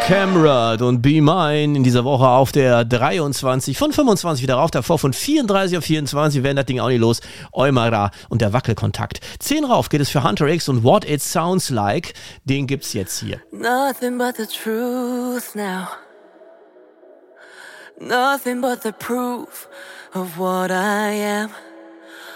Camrad und Be Mine in dieser Woche auf der 23, von 25 wieder rauf, davor von 34 auf 24 werden das Ding auch nicht los. Eumara und der Wackelkontakt. 10 rauf geht es für Hunter X und What It Sounds Like. Den gibt's jetzt hier. Nothing but the truth now. Nothing but the proof of what I am.